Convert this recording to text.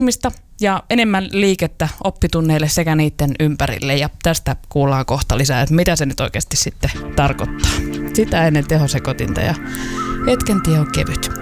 liikkumista ja enemmän liikettä oppitunneille sekä niiden ympärille. Ja tästä kuullaan kohta lisää, että mitä se nyt oikeasti sitten tarkoittaa. Sitä ennen tehosekotinta ja hetken tie on kevyt.